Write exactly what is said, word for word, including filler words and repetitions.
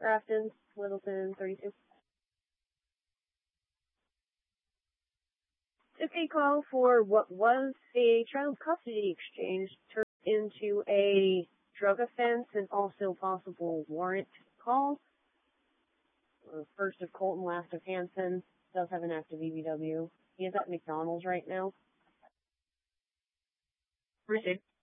Grafton, Littleton, thirty-two. Took a call for what was a child custody exchange turned into a drug offense and also possible warrant call. First of Colton, last of Hanson. Does have an active E V W. He is at McDonald's right now. Received.